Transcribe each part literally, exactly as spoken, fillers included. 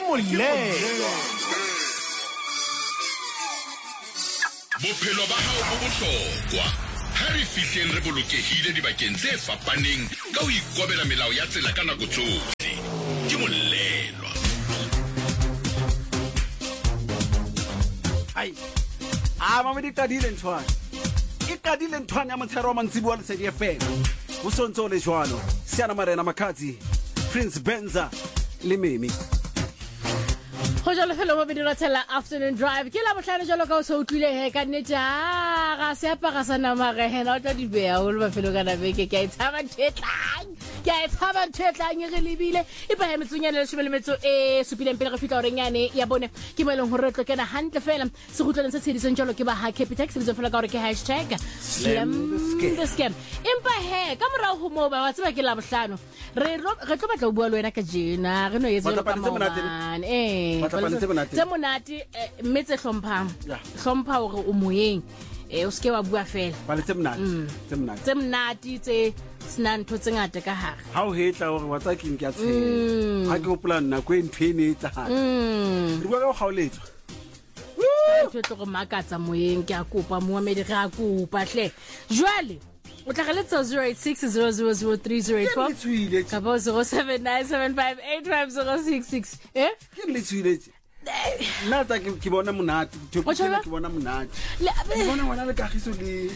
molelo bophelo ba hao bo bohlokwa ha re fihleng re bolokehile dibakeng tse fapaneng ka ho ikobela melao ya tsela ka nako tsohle ke molelwa ai a mama di tadile ntwana ke tadile ntwana ya motshero wa mantsibu wa Lesedi F M go sontso le jwalo Siana Marena Makhathi Prince Benza le Mimi ho jalo fela mo bidira tshela afternoon drive ke la bohlano jalo ka o so utlwile he ka nnete ga se apara sana mare he na o tla di bea o le bafelo kana beke ke a itshaba thetlang ke a itshaba thetlang re lebile e ba he metsunyane le shebele metso e supileng pele re fitla orenyane ya bone ke mo eleng hore re tlo kena hantle fela se gutleleng se tshedisong jalo ke ba ha Capitex se bitso fela ka hore ke hashtag slam the scam empa he ka morao ho mo ba wa tseba ke la bohlano re re tlo batla o bua le wena ka jena re no yetse le ka maobane eh tse monate mme tse hlomphang hlompha hore o moyeng eh o ske wa bua fela ba le tse monate tse monate tse monate tse snantho tse ngata ka hare ha o hetla hore wa tsa king ke a tshela ha ke o plan na go enthene tsa ha re bua ka go gaoletswa tlo tlo makatsa moyeng ke a kopa moamedi re a kopa hle jwale o tla galetsa zero eight six zero zero zero three zero eight four ka bo zero seven nine seven five eight five zero six six eh ke le tswile nna tsa ke bona monate ke bona monate ke bona wena le kagiso le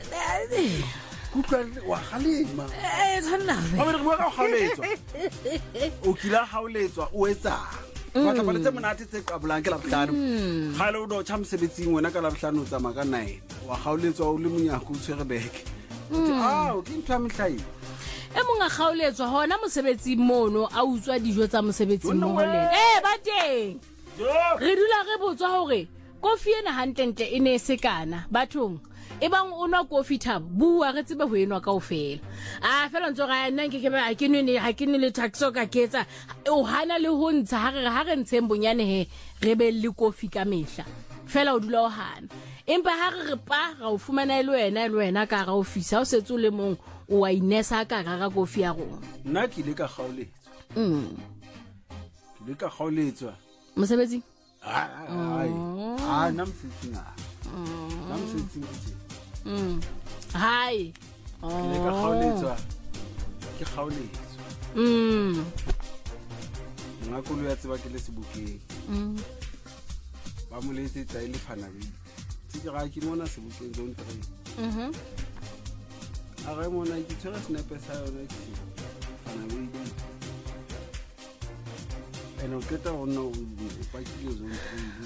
kukwa wa galema eh tsana ba re bua ka gaoletswa o kila gaoletswa o etsa ba tla ba le tse monate tse qabolang ke la bohlano ga le o do tsa mosebetsing wena ka la bohlano tsa maka nine wa gaoletswa o le monyako o tshwere beke ah o ke ntwa mhlai e monga gaoletswa hona mosebetsi mono a utswa dijo tsa mosebetsi mo holeng eh ba teng re dula re botswa hore kofi ena hantentle e ne se kana bathong e bang o nwa kofi thabo bua re tsebe ho enwa kaofela a fela ntso ga nna ke ke ba ke nne ha ke nne le taxo ka ketsa o hana le ho ntsha ha re ha re ntsheng bonyane he re be le kofi ka mehla fela o dula o hana empa ha re pa ga o fumana ile wena ile wena ka ga ofisi ha o setse le mong o wa inesa ka ga ga kofi ya rona nna ke le ka gaoletswa mm ke le ka gaoletswa mosebetsi ai ah nna mosebetsi na nna mosebetsi mm hai ke le ka gaoletswa ke gaoletswa mm nna ko lo ya tseba ke le sebukeng mm ba mo le tsa ile phanabe ke ga ke mona sebukeng zone three mhm a ga mona ke tsara sniper sa yona ke phanabe eno ke ta ona o pa ke zone three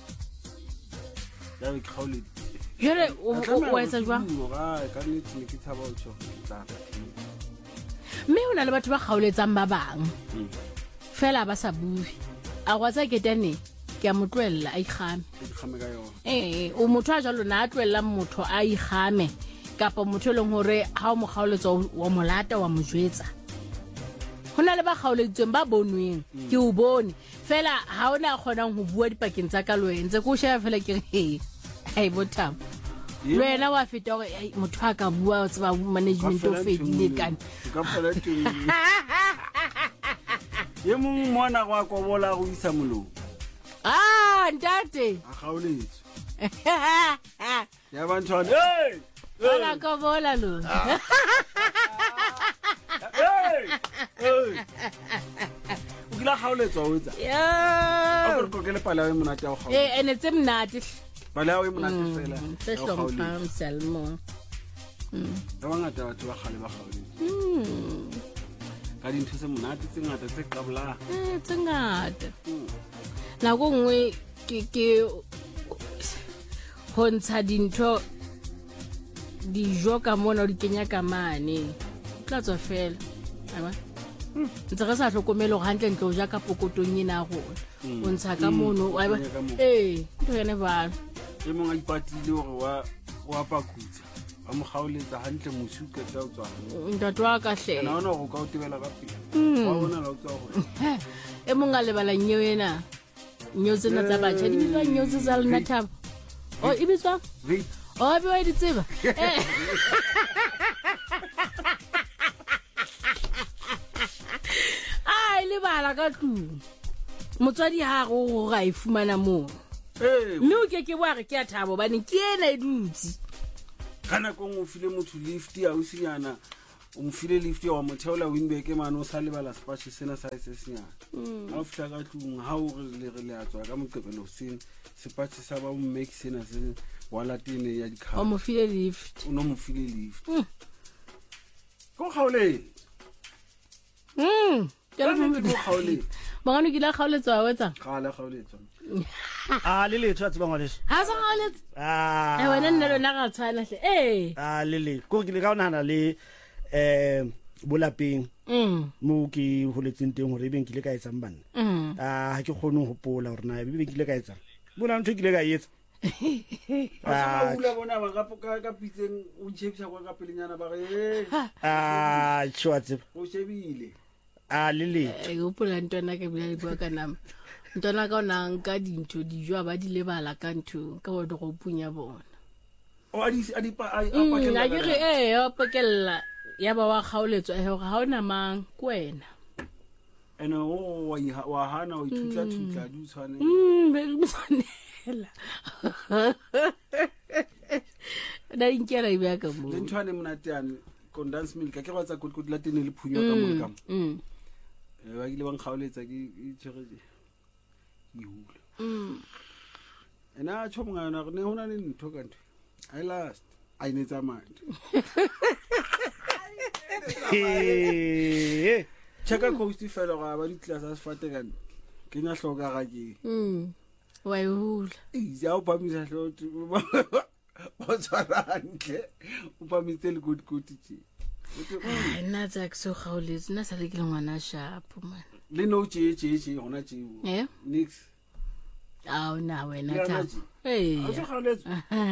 ya ke gaoletswa jere o etsa jwa ga ka nne ke thaba o tsho tla mme hona le batho ba gaoletsang ba bang fela ba sa bue a gwa tsa ketane ke a motlwella a igame igame ka yona eh o motho a jalo na a tlwella motho a igame kapa motho leng hore ha o mo gaoletswa wa molata wa mojwetsa hona le ba gaoletsweng ba bonweng ke o bone fela ha ona kgonang ho bua dipakeng tsa ka loentse ko sheba fela ke he ai botam lwena wa feta hore motho a ka bua o tseba management of fedile kan ka fela teng ye mong mona go kwa bola go isa molong ah ntate a gaoletswa ya bantwana hey ala ka bola lo hey hey o kila gaoletswa o etsa ya a go kokele pala ya monate ya go gaoletswa eh ene tse mnate pala ya monate fela se hlompha salmo mm ba ngata batho ba gale ba gaoletswa mm ka dintho tse monate tse ngata tse qabla eh tse ngata la go ngwe ke ke ho ntsha dintho dijo ka mona di kenya ka mane tla tswa fela aba ntse re sa hlokomelo hantle ntlo ja ka pokotong ina go o ntsha ka mono aba eh ntho yene ba e mong a ipatile hore wa wa pakutsa ba mo gaoletsa hantle mosuka tsa tswa ntate wa ka hle na ona go ka o tebela ka pele wa bona la tswa go e mong a lebala nyewe ena nyoze na tsa batjha di bitwa nyoze tsa lena thabo o e bitswa o a bewa di tseba ai le bala ka tlung motswadi ha go ga e fumana mo eh mme o ke ke wa re ke a thabo bane ke ena e dutsi kana go mo file motho lift ya o sinyana o mo file lift ya wa motheola Winberg ke mane o sa lebala space sena sa se sinyana a o fitla ka tlung ha o re le re le a tswa ka moqebelo sene space sa ba mo make sena se wala tine ya dikha o mo file lift o no mo file lift go gaole mm ke re mo go gaole bangano ke la gaoletswa wetsa ga la gaoletswa a le le tswa tsebang ngwaleso ha sa gaoletsa ah e wena nne lona ga tshwana hle eh a le le go ke le ka ona le eh bolapeng mm mo ke holetseng teng hore beng ke le ka etsa mbana mm ah ha ke khone ho pola hore na beng ke le ka etsa bona ntho ke le ka etsa a ula bona ba ka ka pitseng o tshepisa kwa ka pelenyana ba re ah tshwatse o shebile a le le e go pola ntwana ke bila bua ka nama ntwana ka ona nka dintho dijwa ba di lebala ka ntho ka go go punya bona o a di a di pa a mm a pakela ke re eh o pakella ya ba wa gaoletswa e ga ona mang kwena ene o wa iha- wa hana o itutla tutla di tshwane mm be mo tsanela da inkela ibe ka mo le ntwane monatane condensed milk ka ke ba tsa kotla tene le phunyo ka mo ka mo mm e ba ile bang kgaoletsa ke itshege di hula mm ena tsho mongana re ne hona le ntho ka ntho I last I need a mind eh cheka coast fela ga ba di class a sefate ka ke nya hloka ga ke mm wa e hula easy a o pamisa hloto o tswarantle o pamitse le good good tshi ai nna tsa ke so gaoletse nna sa le ke le ngwana sharp man le no tshi tshi tshi hona tshi eh nix a o na wena Ya tha naji. eh a se kgaoletsa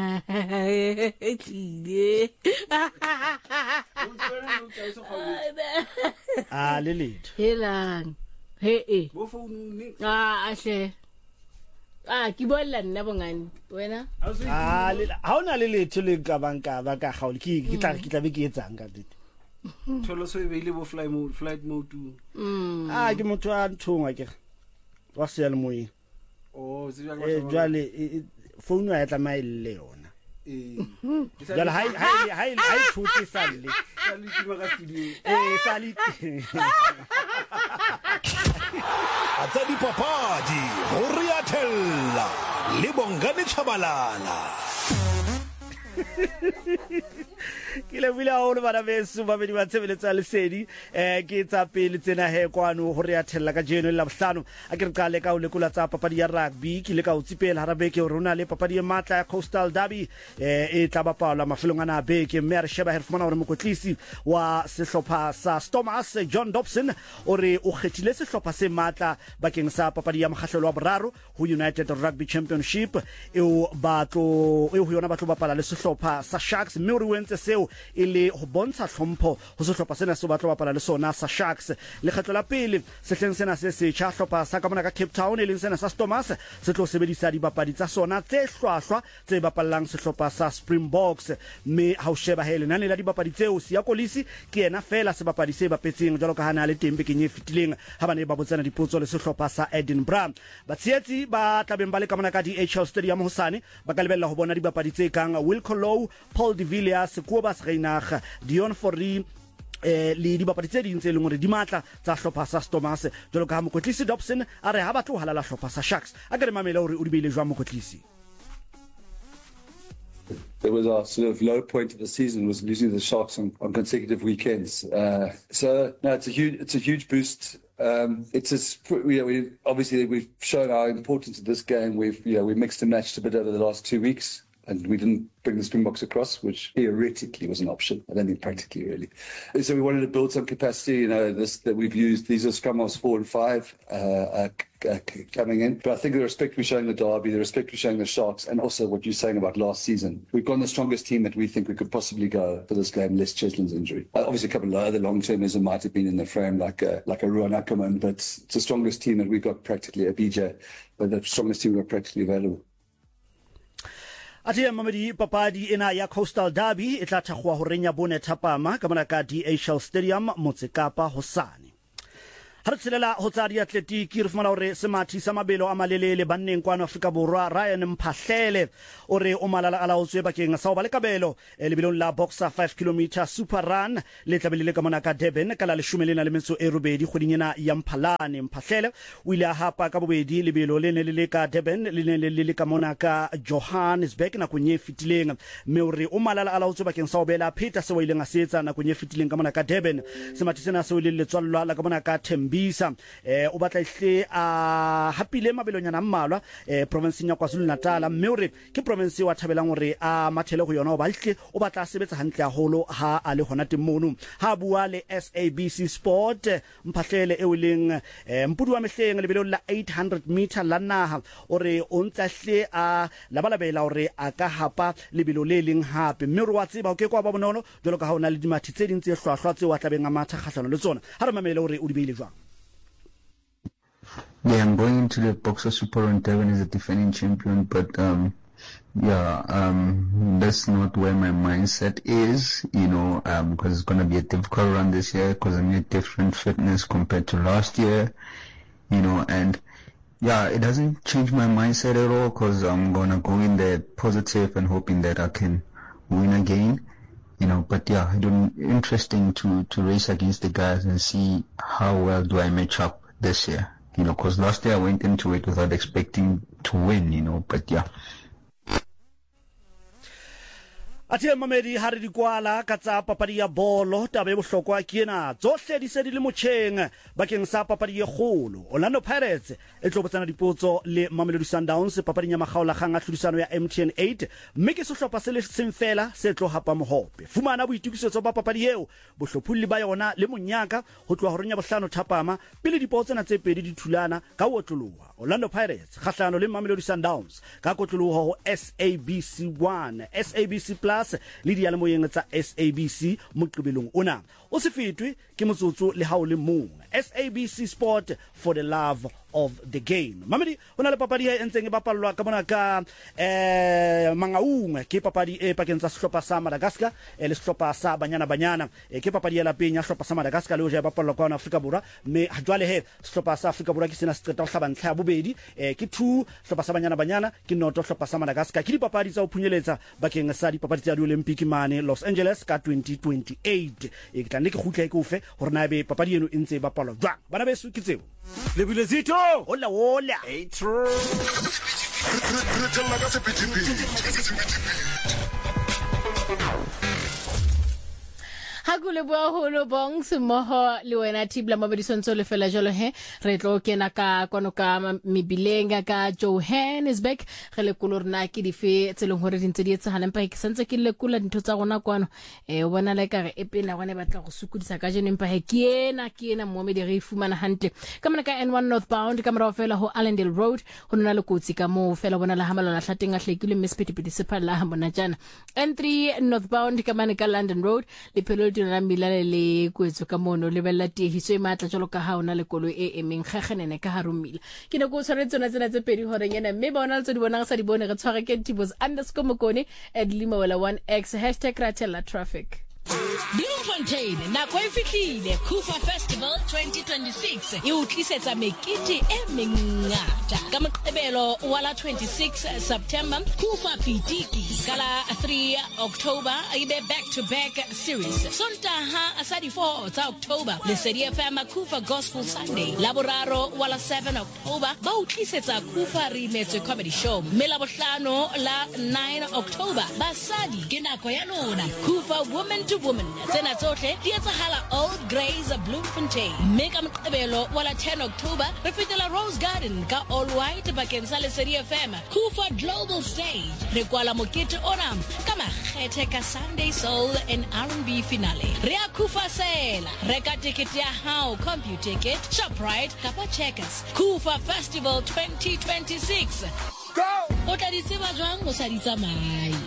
tlile o tswela no tshi se kgaoletsa a le le helang he eh bo phone nix ah ahle ah ke bolla nna bongane wena a se a le ha ona le letho le ka banka ba ka gaole ke ke tla ke tla be ke etsang ka dite tholo so e beile bo fly mode flight mode mm ah ke motho a nthonga ke wa se le moyi oh se jwa eh jwale phone ya tla maile yona eh jwale hai hai hai hai thuti salle ka le tima ka studio eh sali a tsa dipapadi go riathella le Bongani Tshabalala ke le bila o le bana beso ba bedi ba tshebeletsa lesedi eh ke tsa pele tsena he kwano ho re ya thella ka jeno la bohlano a ke re qale ka o lekola tsa papadi ya rugby ke le ka o tsipela harabe ke rona le papadi ya matla ya Coastal Derby eh e tla bapala mafelong ana beke mme re sheba herfumana hore mokotlisi wa sehlopha sa Stormers John Dobson o re o kgethile sehlopha se matla bakeng sa papadi ya mokgahlelo wa boraro ho United Rugby Championship e o batlo e ho yona batlo bapala le sehlopha sa Sharks mme o re wentse seo ile ho bontsha hlompho ho sehlopha sena se batlo bapala le sona sa Sharks le kgetlo la pele sehleng sena se se tjha hlopha sa ka mona ka Cape Town e leng sena sa Stormers se tlo sebedisa dibapadi tsa sona tse hlwahlwa tse bapallang sehlopha sa Springboks mme ha o sheba hele nane la dibapadi tseo Siya Kolisi ke ena fela se bapadi se bapetseng jalo ka hana le tembe ke nye fitileng ha bane ba botsana dipotso le sehlopha sa Edinburgh ba tsietsi ba tlabeng ba le ka mona ka di H L Stadium hosane ba ka lebella ho bona dibapadi tse kang Wilco Low, Paul de Villiers, Kobus Reinach, Dion Fourie eh le di bapadi tse ding tse leng hore di matla tsa hlopha sa Stormers jalo ka mokotlisi Dobson a re ha batho halala hlopha sa Sharks a ka re mamela hore o di beile jwa mokotlisi. It was our sort of low point of the season, was losing the Sharks on, on consecutive weekends. Uh, so no, it's a huge, it's a huge boost. Um, it's a, you know, we obviously we've shown our importance of this game. We've, you know, we mixed and matched a bit over the last two weeks, and we didn't bring the Springboks across, which theoretically was an option. I don't think practically really. So we wanted to build some capacity. You know, this that we've used. These are scrum halves four and five uh, uh, uh, coming in. But I think the respect we're showing the Derby, the respect we're showing the Sharks, and also what you're saying about last season, we've gone the strongest team that we think we could possibly go for this game. Less Cheslin's injury. Uh, obviously, a couple of other long-termers might have been in the frame, like a, like a Ruan Ackerman, but it's the strongest team that we got practically a B J, but the strongest team we got practically available. Atia mamedi papadi ena ya Coastal Derby e tla thakgwa ho renya bone thapama ka mona ka D H L Stadium Motse Kapa hosane. ha re tselela ho tsa diatletiki re fumana hore semathi sa mabelo a malelele banneng kwa Afrika Borwa Ryan Mphahlele o re o malala ala otswe bakeng sa ho ba le kabelo lebelong la boxer five kilometer super run le tlabelele ka mona ka Durban ka la leshome le na le metso e robedi kgweding ena ya Mphalane. Mphahlele o ile a hapa ka bobedi lebelo le ne le le ka Durban le ne le le ka mona ka Johannesburg na kwenye fitileng mme o re o malala ala otswe bakeng sa ho bela Peter se wa ile ngasetsa na kwenye fitileng ka mona ka Durban. Semathi sena se o le letswallwa la ka mona ka Tembisa eh o batla ihle a hapile mabelonyana mmalwa eh province ya KwaZulu-Natal mme o re ke province wa thabelang hore a mathele go yona o ba ihle o batla sebetsa hantle haholo ha a le hona temono ha bua le S A B C Sport. Mphahlele e o leng mpudi wa mehleng lebelo la eight hundred meter la naha o re o ntlahle a labalabela hore a ka hapa lebelo le leng hape mme re wa tseba o ke kwa ba bonono jalo ka ha ona le dimathi tse ding tse hlwahlwa tse wa tlabeng a matha kgahlano le tsona ha re mamele hore o di beile jwang. Yeah, I'm going into the boxer super on Durban as a defending champion, but um yeah, um that's not where my mindset is, you know, um because it's going to be a difficult run this year because I need different fitness compared to last year, you know, and yeah, it doesn't change my mindset at all because I'm going to go in there positive and hoping that I can win again, you know. But yeah, it would be interesting to to race against the guys and see how well do I match up this year, you know, because last year I went into it without expecting to win, you know, but yeah. Atie mamedi ha re di kwala ka tsa papadi ya bolo tabe bohlokwa ke ena tsohle di se di le motjheng bakeng sa papadi ye kgolo. Orlando Pirates e tlo botsana dipotso le Mamelodi Sundowns papading ya magaola gang a tlhodisano ya M T N eight mme ke sehlopha se le seng fela se tlo hapa mohope. Fumana boitukisetso ba papadi eo bohlophulli ba yona le monyaka ho tloa ho renya bohlano thapama pele dipotso na tse pedi di thulana ka otloloha. Orlando Pirates kgahlano le Mamelodi Sundowns ka kotloloha ho S A B C one S A B C plus le di alamoyeng tsa S A B C moqebelong ona o se fetwe ke motsotso le ha o le mong. S A B C Sport for the love of the game. Mamedi ona le papadi ya entseng e bapallwa ka mona ka eh Mangaung ke papadi e pakeng tsa sehlopha sa Madagascar le sehlopha sa Banyana Banyana ke papadi ya lapeng ya sehlopha sa Madagascar le ho ja bapallwa kwa Afrika Borwa mme ha jwale he sehlopha sa Afrika Borwa ke sena se qeta ho hlaba ntlha ya bobedi eh ke two sehlopha sa Banyana Banyana ke noto sehlopha sa Madagascar ke dipapadi tsa ho phunyeletsa bakeng sa dipapadi tsa di-Olympic mane Los Angeles ka twenty twenty-eight e ke tla ne ke khutla e ko fe hore na be papadi eno e ntse e bapalwa jwang bana beso ke tseo lebile zito hola hola hey true Hakule bua holo bong semoho le wena tibla mabedisonso le fela jolo he re tlo kena ka kono ka mebilenga ka Johannesburg re le kulorna ke dife tseleng hore dintse di etsa halempa ke sentse ke le kula dintho tsa gona kwano e o bona le ka re epena gone batla go sukudisa ka jeno empa he ke ena ke ena moemedi re ifumana hantle ka mona ka N one northbound ka mora fela ho Allendale Road ho nna le kotsi ka mo fela bona la hamalo la hlateng a hlekile mespetipedi sepha la mona jana N three northbound ka mane ka London Road le pelo na milale le kwetso ka mono le bella tehiso e matla jalo ka ha ona le kolo e emeng gaggenene ka harumila ke ne go tshwaretse tsona tsena tse pedi hore nyena mme bona tse di bonang sa di bone re tshware ke tibos underscore mokone at limawela one x hashtag ratela traffic. Bloemfontein na kwa fihlile Kufa Festival twenty twenty-six e o tlisetsa mekete e mengata ka moqebelo wa la twenty-six September Kufa Pitiki kala three October ibe back to back series Sontaha asadi four tsa October le Sedi F M Kufa Gospel Sunday laboraro wa la seven October ba o tlisetsa Kufa Remetse Comedy Show me la bohlano la nine October basadi ke nako ya lona Kufa Women to Women tsena tsohle di etsahala Old Grays Bloemfontein mme ka moqebelo wa la ten October re fetela Rose Garden ka All White bakeng sa Lesedi F M Kufa Global Stage re kwala mokete ona ka makgethe ka Sunday Soul and R and B finale re a Kufa sela reka ticket ya hao CompuTicket Shoprite kapa Checkers Kufa Festival twenty twenty-six go o tla di tseba jwang o sa di tsamai